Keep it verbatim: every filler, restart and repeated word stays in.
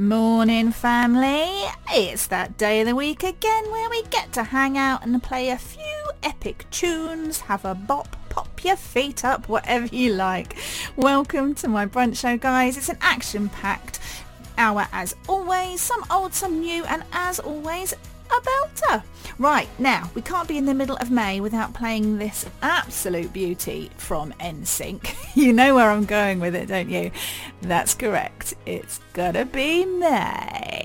Morning family, it's that day of the week again where we get to hang out and play a few epic tunes, have a bop, pop your feet up, whatever you like. Welcome to my brunch show guys, it's an action-packed hour as always, some old, some new, and as always a belter. Right, now, we can't be in the middle of May without playing this absolute beauty from N Sync. You know where I'm going with it, don't you? That's correct. It's gotta be May.